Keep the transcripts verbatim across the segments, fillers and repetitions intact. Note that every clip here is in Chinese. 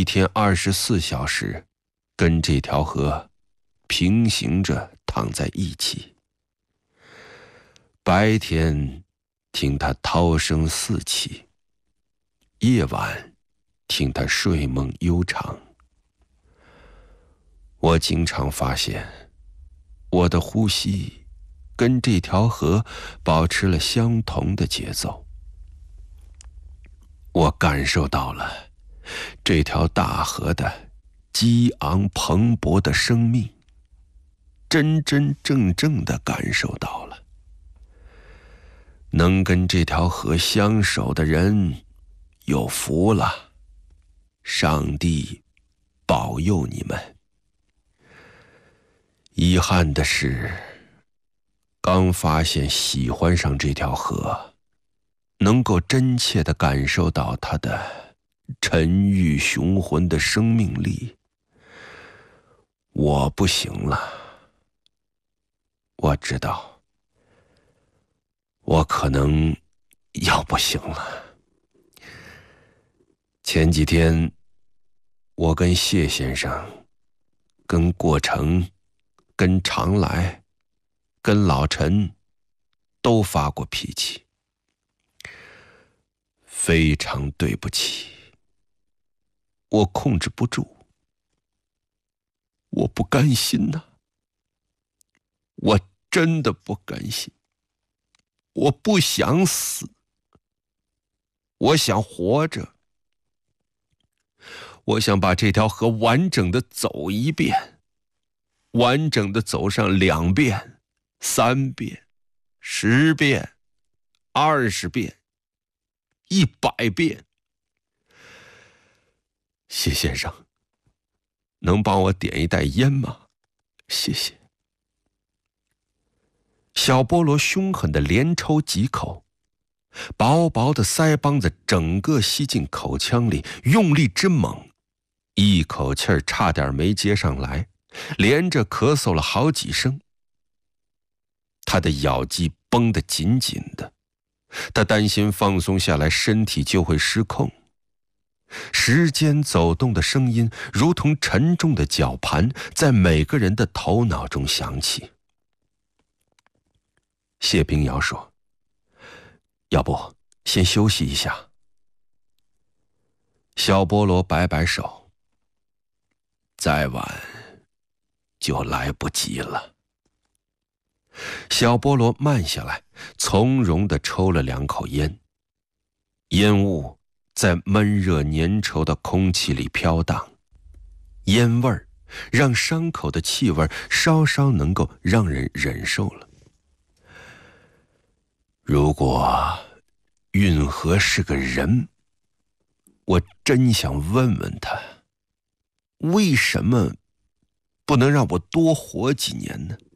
天二十四小时跟这条河平行着躺在一起。白天听它涛声四起，夜晚听它睡梦悠长。我经常发现，我的呼吸跟这条河保持了相同的节奏。我感受到了这条大河的激昂蓬勃的生命，真真正正地感受到了。能跟这条河相守的人有福了，上帝保佑你们。遗憾的是，刚发现喜欢上这条河，能够真切地感受到它的沉郁雄浑的生命力，我不行了。我知道，我可能要不行了。前几天，我跟谢先生、跟过程、跟常来、跟老陈都发过脾气，非常对不起，我控制不住，我不甘心呐、啊，我真的不甘心，我不想死，我想活着，我想把这条河完整的走一遍，完整的走上两遍、三遍、十遍、二十遍、一百遍。谢先生，能帮我点一袋烟吗？谢谢。小菠萝凶狠地连抽几口，薄薄的腮帮子整个吸进口腔里，用力之猛，一口气儿差点没接上来，连着咳嗽了好几声。他的咬肌绷得紧紧的，他担心放松下来身体就会失控。时间走动的声音如同沉重的绞盘，在每个人的头脑中响起。谢冰瑶说：“要不先休息一下。”小菠萝摆摆手：“再晚就来不及了。”小菠萝慢下来，从容地抽了两口烟，烟雾在闷热粘稠的空气里飘荡，烟味儿让伤口的气味稍稍能够让人忍受了。如果运河是个人，我真想问问他，为什么不能让我多活几年呢？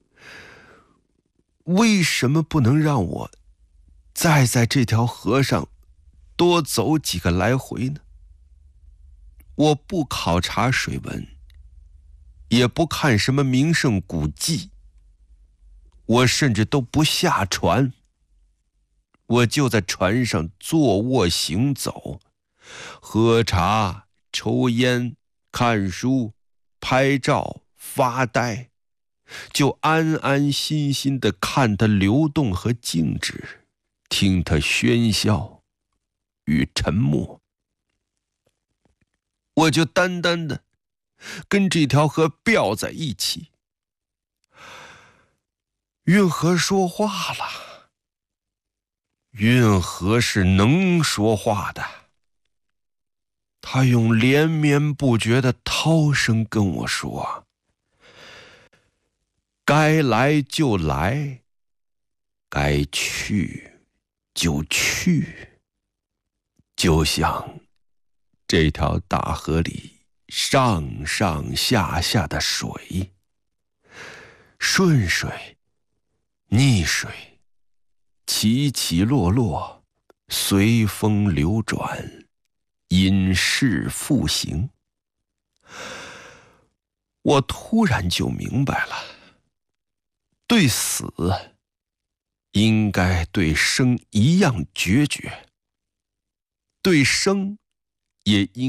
为什么不能让我再在这条河上多走几个来回呢？我不考察水文，也不看什么名胜古迹，我甚至都不下船，我就在船上坐卧行走，喝茶、抽烟、看书、拍照、发呆，就安安心心地看它流动和静止，听它喧嚣与沉默。我就单单的跟这条河吊在一起。运河说话了，运河是能说话的，他用连绵不绝的涛声跟我说：该来就来，该去就去，就像这条大河里上上下下的水，顺水、逆水，起起落落，随风流转，因势复行。我突然就明白了，对死应该对生一样决绝，对生也应